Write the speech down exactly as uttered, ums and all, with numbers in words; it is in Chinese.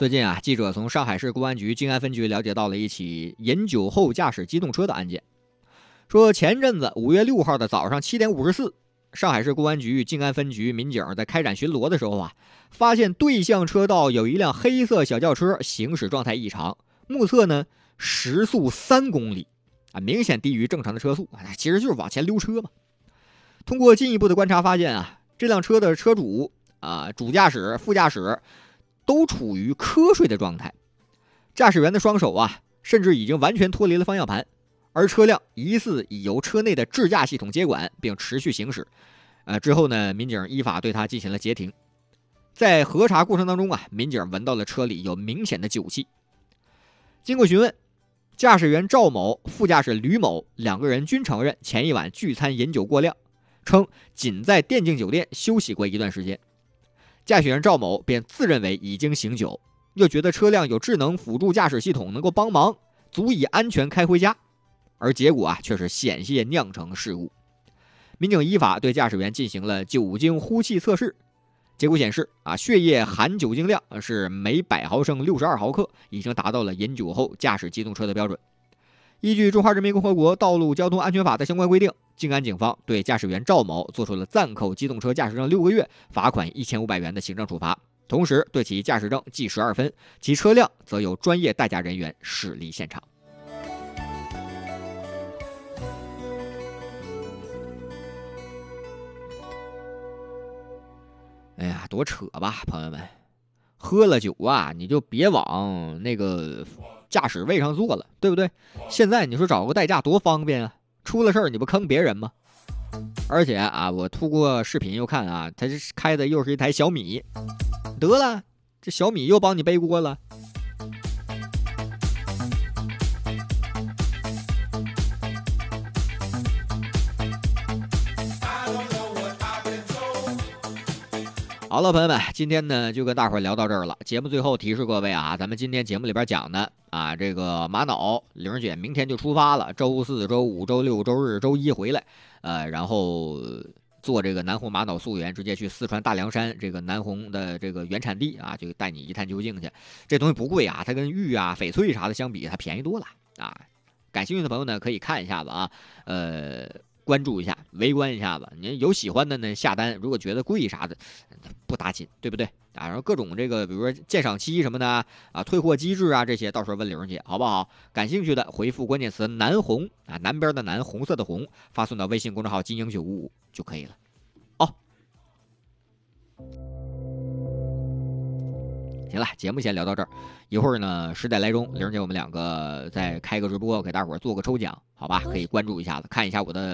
最近啊，记者从上海市公安局静安分局了解到了一起饮酒后驾驶机动车的案件。说前阵子五月六号的早上七点五十四，上海市公安局静安分局民警在开展巡逻的时候啊，发现对向车道有一辆黑色小轿车行驶状态异常，目测呢时速三公里，啊，明显低于正常的车速，其实就是往前溜车嘛。通过进一步的观察发现啊，这辆车的车主啊、主驾驶、副驾驶都处于瞌睡的状态，驾驶员的双手啊，甚至已经完全脱离了方向盘，而车辆疑似已由车内的智驾系统接管，并持续行驶。呃，之后呢，民警依法对他进行了截停。在核查过程当中啊，民警闻到了车里有明显的酒气。经过询问，驾驶员赵某、副驾驶吕某两个人均承认前一晚聚餐饮酒过量，称仅在电竞酒店休息过一段时间。驾驶员赵某便自认为已经醒酒，又觉得车辆有智能辅助驾驶系统能够帮忙，足以安全开回家，而结果啊却是险些酿成事故。民警依法对驾驶员进行了酒精呼气测试，结果显示啊，血液含酒精量是每百毫升六十二毫克，已经达到了饮酒后驾驶机动车的标准。依据《中华人民共和国道路交通安全法》的相关规定，静安警方对驾驶员赵某作出了暂扣机动车驾驶证六个月、罚款一千五百元的行政处罚，同时对其驾驶证记十二分，其车辆则由专业代驾人员驶离现场。哎呀，多扯吧，朋友们！喝了酒啊，你就别往那个驾驶位上坐了，对不对？现在你说找个代驾多方便啊！出了事儿你不坑别人吗？而且啊，我通过视频又看啊，他这开的又是一台小米，得了，这小米又帮你背锅了。好了，朋友们，今天呢就跟大伙儿聊到这儿了。节目最后提示各位啊，咱们今天节目里边讲的啊，这个玛瑙玲姐明天就出发了，周四周五周六周日周一回来，呃，然后做这个南红玛瑙溯源，直接去四川大凉山这个南红的这个原产地啊，就带你一探究竟去。这东西不贵啊，它跟玉啊、翡翠啥的相比，它便宜多了啊。感兴趣的朋友呢，可以看一下子啊，呃。关注一下，围观一下子，你有喜欢的呢下单，如果觉得贵啥的不打紧，对不对啊？然后各种这个比如说鉴赏期什么的啊，退货机制啊，这些到时候问玲姐好不好？感兴趣的回复关键词南红啊，南边的南，红色的红，发送到微信公众号金鹰九五五就可以了。哦，行了，节目先聊到这儿，一会儿呢十点来钟，玲姐我们两个再开个直播，给大伙儿做个抽奖，好吧？可以关注一下子，看一下我的